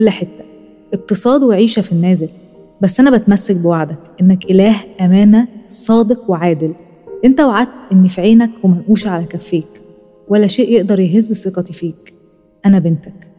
كل حتة، اقتصاد وعيشة في النازل. بس أنا بتمسك بوعدك إنك إله أمانة صادق وعادل. أنت وعدت إني في عينك ومنقوشة على كفيك، ولا شيء يقدر يهز ثقتي فيك. أنا بنتك.